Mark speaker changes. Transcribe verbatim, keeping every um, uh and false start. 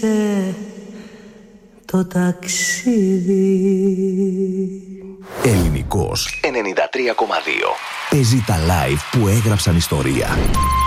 Speaker 1: το ταξίδι.
Speaker 2: Ελληνικός ενενήντα τρία κόμμα δύο. Παίζει τα live που έγραψαν ιστορία.